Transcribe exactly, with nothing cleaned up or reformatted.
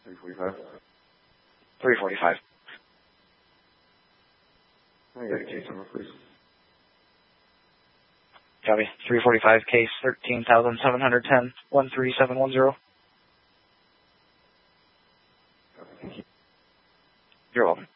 three forty-five. three forty-five. I got a case number, please. Copy. three forty-five, case thirteen thousand seven hundred ten, one three seven one zero. Thank you. You're welcome.